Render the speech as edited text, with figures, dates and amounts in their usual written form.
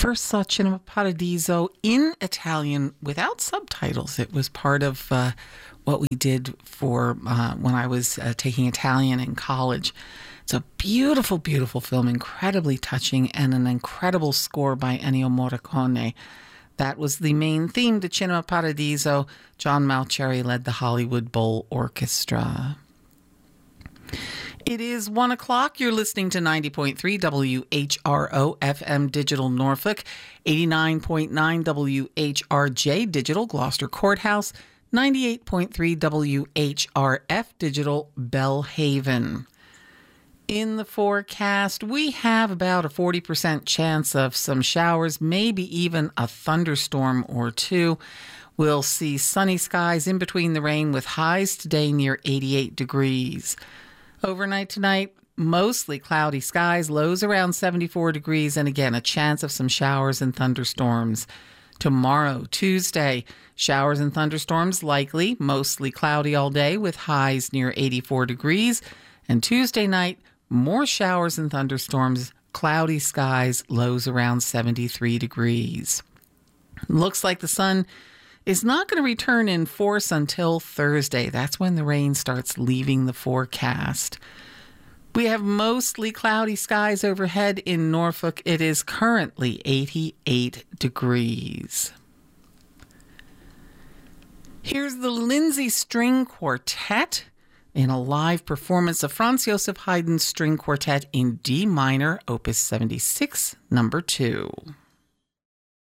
first saw Cinema Paradiso in Italian without subtitles. It was part of what we did for when I was taking Italian in college. It's a beautiful, beautiful film, incredibly touching, and an incredible score by Ennio Morricone. That was the main theme to Cinema Paradiso. John Mauceri led the Hollywood Bowl Orchestra. It is 1 o'clock. You're listening to 90.3 WHRO FM Digital Norfolk, 89.9 WHRJ Digital Gloucester Courthouse, 98.3 WHRF Digital Bellhaven. In the forecast, we have about a 40% chance of some showers, maybe even a thunderstorm or two. We'll see sunny skies in between the rain with highs today near 88 degrees. Overnight tonight, mostly cloudy skies, lows around 74 degrees, and again, a chance of some showers and thunderstorms. Tomorrow, Tuesday, showers and thunderstorms likely, mostly cloudy all day with highs near 84 degrees. And Tuesday night, more showers and thunderstorms, cloudy skies, lows around 73 degrees. Looks like the sun is not going to return in force until Thursday. That's when the rain starts leaving the forecast. We have mostly cloudy skies overhead in Norfolk. It is currently 88 degrees. Here's the Lindsay String Quartet in a live performance of Franz Joseph Haydn's String Quartet in D minor, Opus 76, number 2.